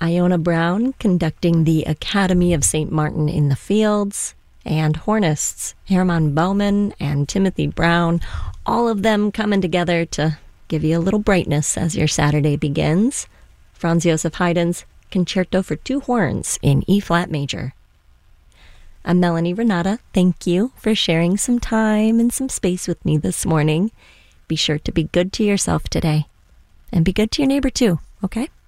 Iona Brown conducting the Academy of St. Martin in the Fields, and hornists Hermann Baumann and Timothy Brown, all of them coming together to give you a little brightness as your Saturday begins. Franz Joseph Haydn's Concerto for Two Horns in E-flat major. I'm Melanie Renata. Thank you for sharing some time and some space with me this morning. Be sure to be good to yourself today, and be good to your neighbor too, okay?